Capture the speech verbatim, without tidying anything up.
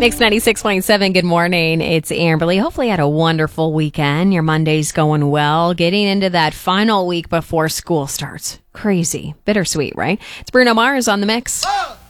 Mix ninety-six point seven, good morning. It's Amberly. Hopefully you had a wonderful weekend. Your Monday's going well. Getting into that final week before school starts. Crazy. Bittersweet, right? It's Bruno Mars on the mix. Oh!